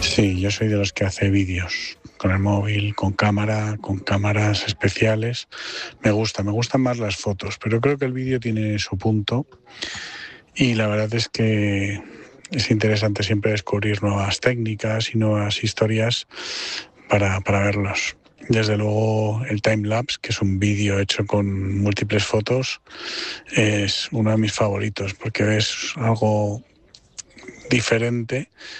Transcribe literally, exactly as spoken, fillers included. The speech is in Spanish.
Sí, yo soy de los que hace vídeos con el móvil, con cámara, con cámaras especiales. Me gusta, me gustan más las fotos, pero creo que el vídeo tiene su punto y la verdad es que es interesante siempre descubrir nuevas técnicas y nuevas historias para, para verlos. Desde luego el timelapse, que es un vídeo hecho con múltiples fotos, es uno de mis favoritos porque es algo diferente